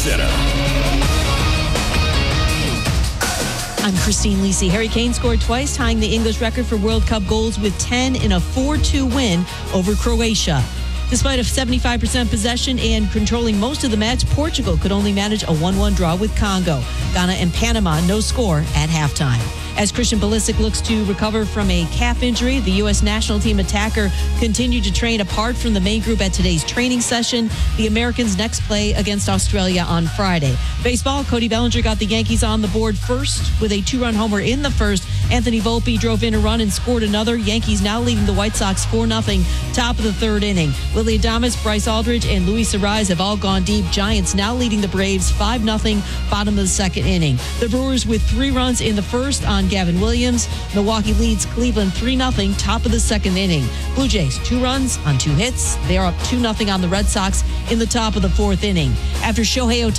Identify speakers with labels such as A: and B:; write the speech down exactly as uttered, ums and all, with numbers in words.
A: Center.
B: I'm Christine Lisi. Harry Kane scored twice, tying the English record for World Cup goals with ten in a four two win over Croatia. Despite a seventy-five percent possession and controlling most of the match, Portugal could only manage a one one draw with Congo. Ghana and Panama, no score at halftime. As Christian Pulisic looks to recover from a calf injury, the U S national team attacker continued to train apart from the main group at today's training session. The Americans next play against Australia on Friday. Baseball, Cody Bellinger got the Yankees on the board first with a two-run homer in the first. Anthony Volpe drove in a run and scored another. Yankees now leading the White Sox four nothing, top of the third inning. Willie Adames, Bryce Aldridge, and Luis Arraez have all gone deep. Giants now leading the Braves five nothing, bottom of the second inning. The Brewers with three runs in the first on Gavin Williams. Milwaukee leads Cleveland three nothing, top of the second inning. Blue Jays, two runs on two hits. They are up two nothing on the Red Sox in the top of the fourth inning. After Shohei Ohtani